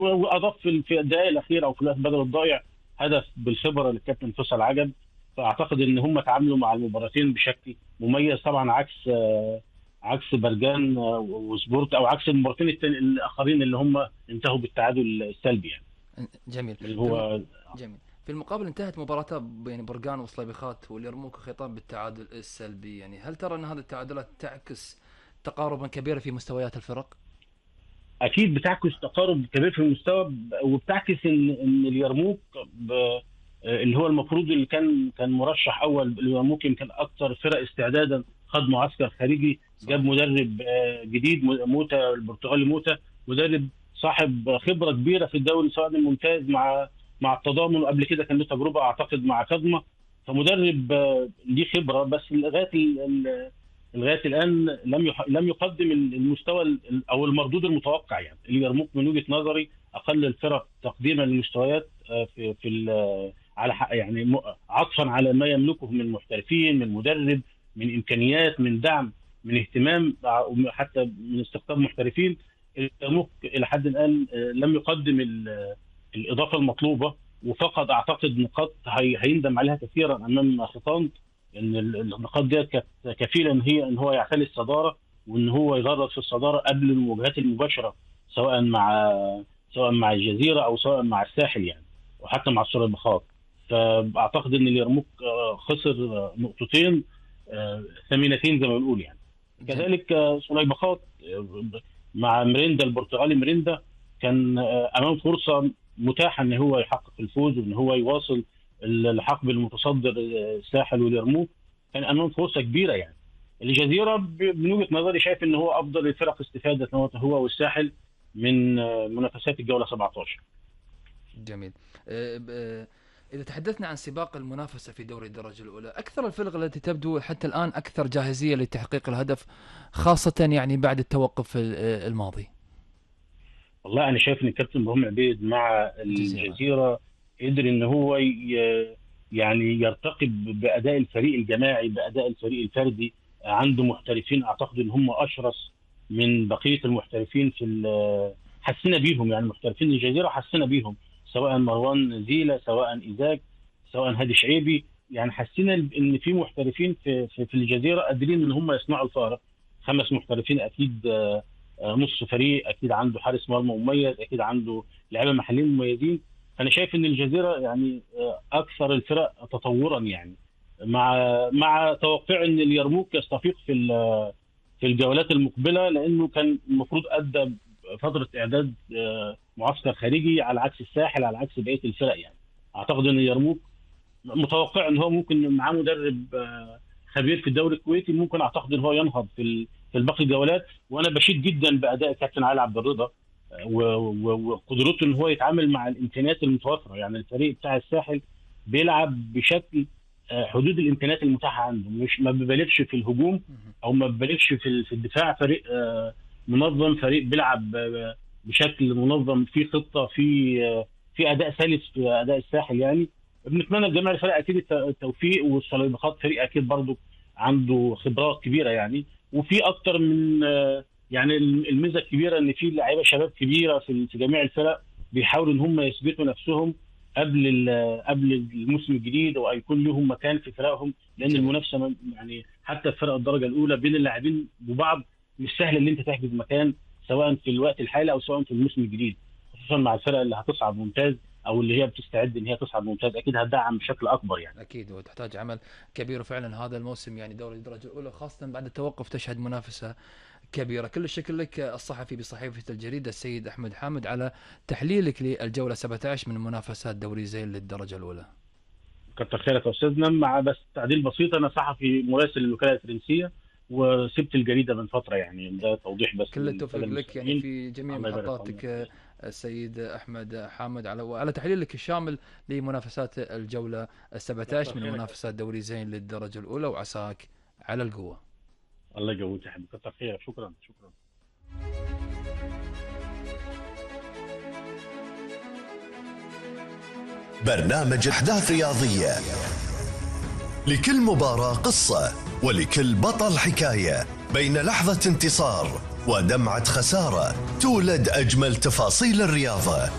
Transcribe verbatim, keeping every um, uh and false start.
واضاف في في الدقائق الاخيره او في الوقت بدل الضايع هدف بالخبره للكابتن فيصل عجب. فاعتقد ان هم تعاملوا مع المباراتين بشكل مميز طبعا، عكس آه، عكس برجان آه، وسبورت، او عكس المباراتين التاني- الاخرين اللي هم انتهوا بالتعادل السلبي يعني. جميل. اللي في الم... هو جميل. في المقابل انتهت مباراة بين برقان وصليبيخات واليرموك خيطان بالتعادل السلبي، يعني هل ترى ان هذه التعادلات تعكس تقاربا كبيرا في مستويات الفرق؟ اكيد بتعكس تقارب كبير في المستوى، ب- وبتعكس ان ان اليرموك ب- اللي هو المفروض اللي كان كان مرشح اول، اليرموك يمكن اكثر فرق استعدادا، خد معسكر خارجي، جاب صحيح. مدرب آه، جديد، م- موتا البرتغالي موتا، مدرب صاحب خبره كبيره في الدوري سواء الممتاز مع مع التضامن، وقبل كده كان له تجربه اعتقد مع كدمه. فمدرب آه، ليه خبره، بس لغايه ال- لغايه الان لم يح... لم يقدم المستوى ال- او المردود المتوقع. يعني اليرموك من وجهه نظري اقل الفرق تقديما للمستويات آه، في في ال- على حق يعني، م- عطفا على ما يملكه من محترفين، من مدرب، من امكانيات، من دعم، من اهتمام، آه، حتى من استقطاب محترفين. اليرموك الى حد الان آه، لم يقدم ال- الاضافه المطلوبه، وفقد اعتقد نقاط هي- هيندم عليها كثيرا امام خيطان. ان ال- النقاط ديت كانت كفيله ان هي ان هو يعتلي الصداره، وان هو يغرد في الصداره قبل المواجهات المباشره، سواء مع سواء مع الجزيره او سواء مع الساحل يعني، وحتى مع السليبخات. فاعتقد ان اليرموك آه، خسر آه، نقطتين آه، ثمينتين زي ما بنقول يعني. جميل. كذلك آه، سليبخات آه، مع مريندا البرتغالي، مريندا كان آه، امام فرصه متاحه ان هو يحقق الفوز، وان هو يواصل الحق بالمتصدر آه، الساحل واليرموك. كان امام فرصه كبيره يعني. الجزيره ب- من وجهه نظري شايف ان هو افضل الفرق استفاده، هو هو والساحل من آه، منافسات الجوله سبعتاشر. جميل. أه، ب- أه، إذا تحدثنا عن سباق المنافسة في دوري الدرجة الأولى، أكثر الفرق التي تبدو حتى الآن أكثر جاهزية لتحقيق الهدف، خاصة يعني بعد التوقف ال- أه، الماضي. والله انا شايف ان الكابتن ابراهيم عبيد مع الجزيرة. الجزيره قدر ان هو ي- يعني يرتقي ب- باداء الفريق الجماعي، باداء الفريق الفردي. عنده محترفين اعتقد ان هم اشرس من بقيه المحترفين في ال- حسنا بيهم يعني، محترفين الجزيره حسنا بيهم، سواء مروان زيله، سواء ايزاك، سواء هادي شعيبي. يعني حسينا ان في محترفين في في, في الجزيره قادرين ان هم يصنعوا الفارق. خمس محترفين اكيد، آه، نص فريق اكيد عنده حارس مرمى مميز، اكيد عنده لعيبه محليين مميزين. انا شايف ان الجزيره يعني آه، اكثر الفرق تطورا يعني، مع مع توقع ان اليرموك يستفيق في ال- في الجولات المقبله، لانه كان المفروض ادى فتره اعداد آه، معسكر خارجي، على عكس الساحل، على عكس بقيه الفرق يعني. اعتقد ان اليرموك متوقع ان هو ممكن معاه مدرب آه، خبير في الدوري الكويتي، ممكن اعتقد ان هو ينهض في ال- في الباقي الجولات. وانا بشيد جدا باداء كابتن علي عبد الرضا آه، و- و- وقدرته ان هو يتعامل مع الامكانيات المتوفره. يعني الفريق بتاع الساحل بيلعب بشكل آه، حدود الامكانيات المتاحه عنده، مش ما بيبالغش في الهجوم مهم. او ما بيبالغش في ال- في الدفاع. فريق آه، منظم، فريق بيلعب آه، بشكل منظم، في خطه، في آه، في اداء سلس في اداء الساحل يعني. بنتمنى لجميع الفرق اكيد الت- التوفيق، والصليبخات فريق اكيد برضو عنده خبرات كبيره يعني. وفي اكتر من آه، يعني الميزه الكبيره ان في لعيبه شباب كبيره في في جميع الفرق، بيحاولوا ان هم يثبتوا نفسهم قبل ال- قبل الموسم الجديد، او يكون لهم مكان في فرقهم، لان جميل. المنافسه م- يعني حتى في فرق الدرجه الاولى بين اللاعبين وبعض مش سهل ان انت تحجز مكان، سواء في الوقت الحالي او سواء في الموسم الجديد. خصوصا مع الفرق اللي هتصعد ممتاز، او اللي هي بتستعد ان هي تصعد ممتاز، اكيد هتدعم بشكل اكبر يعني. أكيد وتحتاج عمل كبير، وفعلا هذا الموسم يعني دوري الدرجة الأولى خاصة بعد التوقف تشهد منافسة كبيرة. كل الشكر لك الصحفي بصحيفة الجريدة السيد أحمد حامد على تحليلك للجولة سبعة عشر من منافسات دوري زين للدرجة الأولى. كتر خيرك يا استاذنا. مع بس تعديل بسيط، انا صحفي مراسل للوكاله الفرنسيه، وسبت الجريده من فتره يعني، ده توضيح بس كل للساده التوفيق لك يعني المستمعين. في جميع الله يبارك في عمرك. محطاتك آه، السيد أحمد حامد، على وعلى تحليلك الشامل لمنافسات الجولة السبعة كتر عشر من خيرك. منافسات دوري زين للدرجة الأولى، وعساك على القوة. الله يجوزك يا حبيبي، كتر خيرك، شكرا شكرا. برنامج أحداث رياضية، لكل مباراة قصة، ولكل بطل حكاية. بين لحظة انتصار ودمعة خسارة تولد أجمل تفاصيل الرياضة.